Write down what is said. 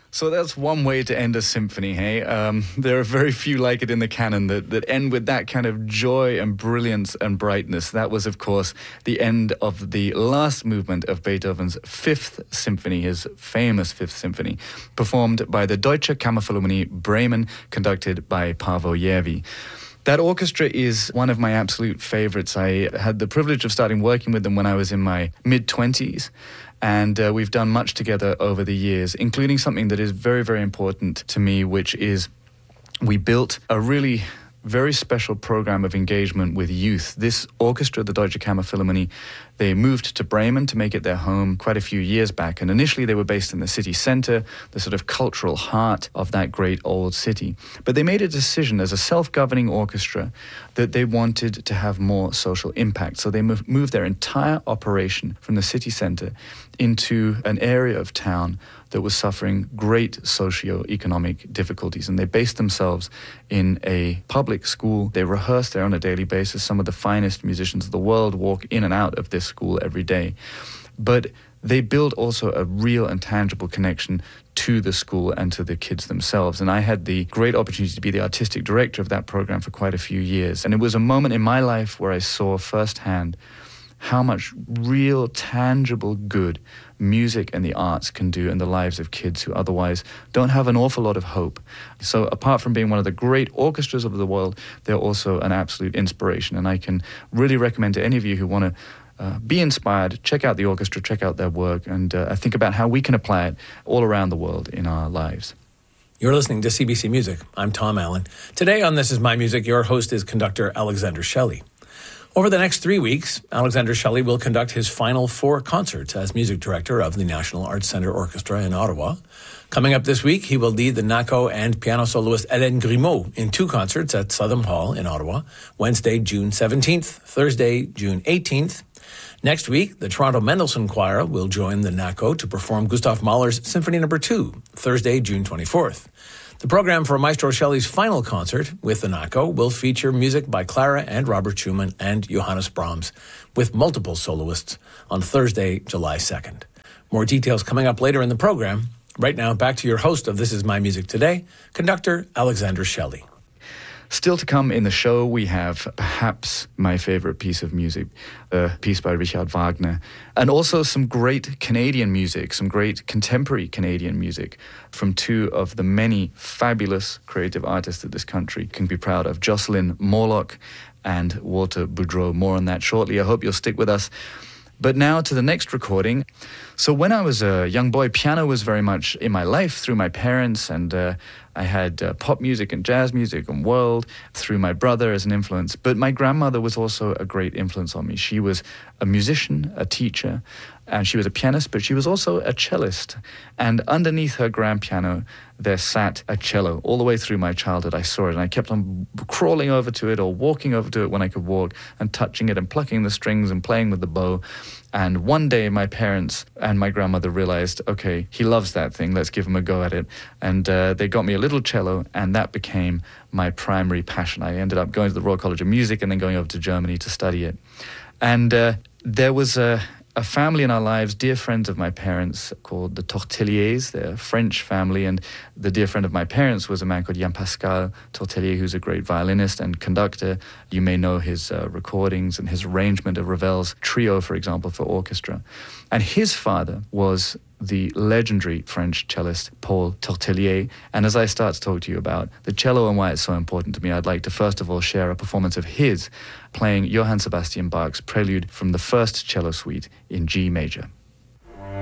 So that's one way to end a symphony, hey? There are very few like it in the canon that end with that kind of joy and brilliance and brightness. That was, of course, the end of the last movement of Beethoven's Fifth Symphony, his famous Fifth Symphony, performed by the Deutsche Kammerphilharmonie Bremen, conducted by Paavo Järvi. That orchestra is one of my absolute favorites. I had the privilege of starting working with them when I was in my mid-20s. And we've done much together over the years, including something that is very, very important to me, which is we built a really very special program of engagement with youth. This orchestra, the Deutsche Kammerphilharmonie, they moved to Bremen to make it their home quite a few years back. And initially they were based in the city center, the sort of cultural heart of that great old city. But they made a decision as a self-governing orchestra that they wanted to have more social impact. So they moved their entire operation from the city center into an area of town that was suffering great socio-economic difficulties. And they based themselves in a public school. They rehearsed there on a daily basis. Some of the finest musicians of the world walk in and out of this school every day. But they build also a real and tangible connection to the school and to the kids themselves. And I had the great opportunity to be the artistic director of that program for quite a few years. And it was a moment in my life where I saw firsthand how much real, tangible good music and the arts can do in the lives of kids who otherwise don't have an awful lot of hope. So apart from being one of the great orchestras of the world, they're also an absolute inspiration. And I can really recommend to any of you who want to be inspired, check out the orchestra, check out their work, and think about how we can apply it all around the world in our lives. You're listening to CBC Music. I'm Tom Allen. Today on This Is My Music, your host is conductor Alexander Shelley. Over the next 3 weeks, Alexander Shelley will conduct his final 4 concerts as music director of the National Arts Centre Orchestra in Ottawa. Coming up this week, he will lead the Naco and piano soloist Hélène Grimaud in 2 concerts at Southern Hall in Ottawa, Wednesday, June 17th, Thursday, June 18th. Next week, the Toronto Mendelssohn Choir will join the Naco to perform Gustav Mahler's Symphony No. 2, Thursday, June 24th. The program for Maestro Shelley's final concert with the Naco will feature music by Clara and Robert Schumann and Johannes Brahms, with multiple soloists on Thursday, July 2nd. More details coming up later in the program. Right now, back to your host of This Is My Music Today, conductor Alexander Shelley. Still to come in the show, we have perhaps my favorite piece of music, a piece by Richard Wagner, and also some great Canadian music, some great contemporary Canadian music from 2 of the many fabulous creative artists that this country can be proud of, Jocelyn Morlock and Walter Boudreau. More on that shortly. I hope you'll stick with us. But now to the next recording. So when I was a young boy, piano was very much in my life through my parents, and I had pop music and jazz music and world through my brother as an influence. But my grandmother was also a great influence on me. She was a musician, a teacher, and she was a pianist, but she was also a cellist. And underneath her grand piano, there sat a cello. All the way through my childhood, I saw it, and I kept on crawling over to it or walking over to it when I could walk and touching it and plucking the strings and playing with the bow. And one day, my parents and my grandmother realized, okay, he loves that thing, let's give him a go at it. And they got me a little cello, and that became my primary passion. I ended up going to the Royal College of Music and then going over to Germany to study it. And there was a family in our lives, dear friends of my parents, called the Tortelliers. They're a French family, and the dear friend of my parents was a man called Jean-Pascal Tortellier, who's a great violinist and conductor. You may know his recordings and his arrangement of Ravel's Trio, for example, for orchestra. And his father was the legendary French cellist Paul Tortellier. And as I start to talk to you about the cello and why it's so important to me, I'd like to first of all share a performance of his playing Johann Sebastian Bach's Prelude from the First Cello Suite in G major.